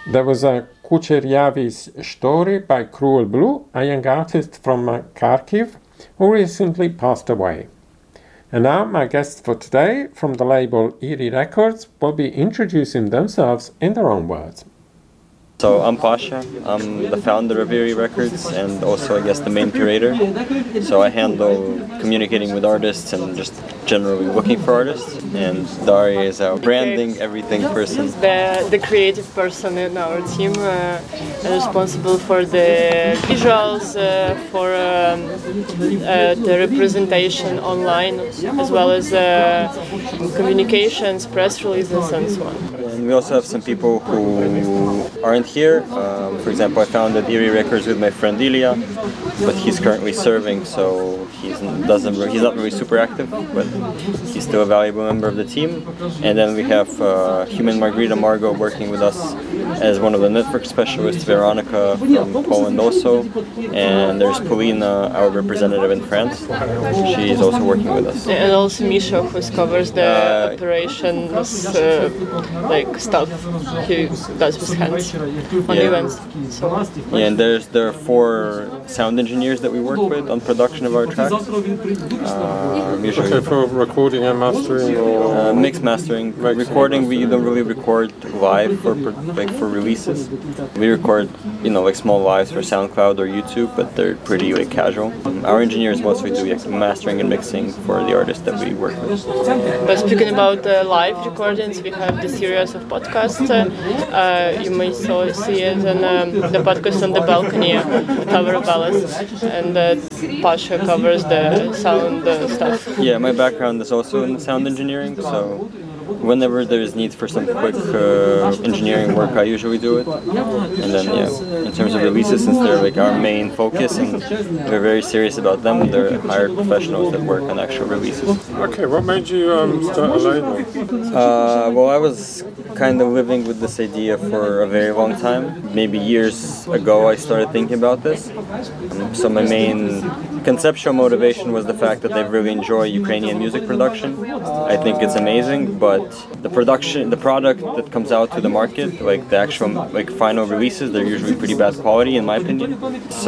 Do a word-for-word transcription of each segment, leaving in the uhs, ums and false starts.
There was a Kucheryavi's story by Cruel Blue, a young artist from Kharkiv who recently passed away. And now my guests for today from the label Eerie Records will be introducing themselves in their own words. So I'm Pasha, I'm the founder of Eerie Records and also I guess the main curator. So I handle communicating with artists and just generally looking for artists. And Daria is our branding, everything person. The, the creative person in our team, uh, responsible for the visuals, uh, for um, uh, the representation online, as well as uh, communications, press releases and so on. And we also have some people who aren't here. Um, for example, I founded Eerie Records with my friend Ilya, but he's currently serving, so he's doesn't he's not really super active, but he's still a valuable member of the team. And then we have uh, Human Margarita Margot working with us as one of the network specialists, Veronica from Poland also, and there's Polina, our representative in France. She's also working with us. And also Misha, who covers the uh, operations, uh, like stuff he does with hands on yeah. events. So. Yeah, and there's there are four sound engineers that we work with on production of our tracks. Uh, usually okay, for recording and mastering, or uh, mix mastering. Mix recording, we don't really record live for like for releases. We record, you know, like small lives for SoundCloud or YouTube, but they're pretty like casual. Our engineers mostly do like, mastering and mixing for the artists that we work with. But speaking about uh, live recordings, we have the series of podcasts. Uh, uh, you may so see it in um, the podcast on the balcony, the cover ballads, and uh, Pasha covers the sound uh, stuff. Yeah, my background is also in sound engineering, so whenever there's need for some quick uh, engineering work, I usually do it. And then, yeah, in terms of releases, since they're like our main focus and we're very serious about them, they're hired professionals that work on actual releases. Okay, what made you um, start a label? Uh, well, I was kind of living with this idea for a very long time. Maybe years ago, I started thinking about this. Um, so my main conceptual motivation was the fact that I really enjoy Ukrainian music production. I think it's amazing, but the production, the product that comes out to the market, like the actual like final releases, they're usually pretty bad quality in my opinion.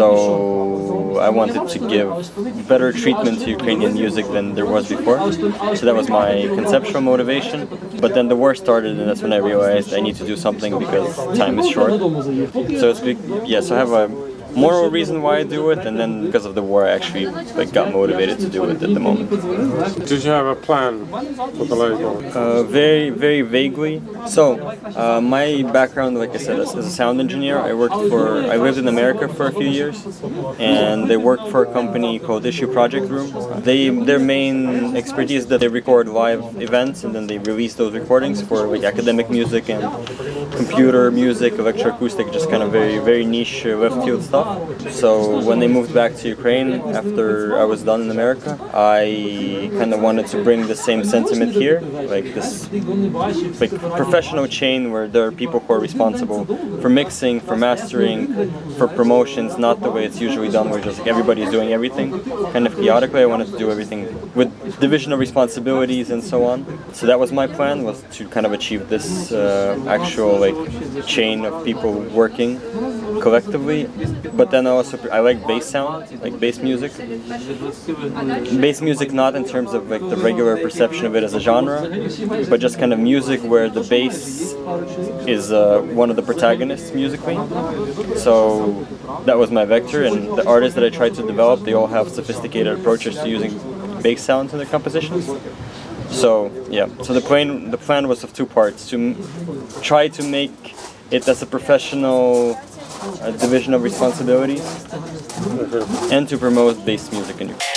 So I wanted to give better treatment to Ukrainian music than there was before. So that was my conceptual motivation. But then the war started, and that's when I realized I need to do something because time is short. So it's big, yeah. So I have a moral reason why I do it, and then because of the war I actually like got motivated to do it at the moment. Did you have a plan for the label? Uh, very, very vaguely. So, uh, my background, like I said, is as a sound engineer. I worked for, I lived in America for a few years, and they worked for a company called Issue Project Room. They, their main expertise is that they record live events, and then they release those recordings for like academic music and computer music, electroacoustic, just kind of very, very niche uh, left field stuff. So when they moved back to Ukraine after I was done in America, I kind of wanted to bring the same sentiment here, like this like professional chain where there are people who are responsible for mixing, for mastering, for promotions, not the way it's usually done where just like everybody is doing everything. Kind of chaotically, I wanted to do everything with division of responsibilities and so on. So that was my plan, was to kind of achieve this uh, actual like chain of people working collectively. But then I also I like bass sound, like bass music. Bass music not in terms of like the regular perception of it as a genre, but just kind of music where the bass is uh, one of the protagonists musically. So that was my vector, and the artists that I tried to develop, they all have sophisticated approaches to using bass sounds in their compositions. So yeah, so the plan the plan was of two parts: to m- try to make it as a professional uh, division of responsibilities, and to promote bass music in Ukraine.